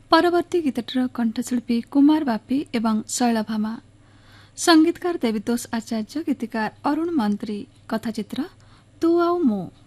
परवर्ती गीतटर कंठशिल्पी कुमार बापी एवं शैलभामा, संगीतकार देवीतोष आचार्य, गीतिकार अरुण मंत्री, कथाचित्र तू आउ मो।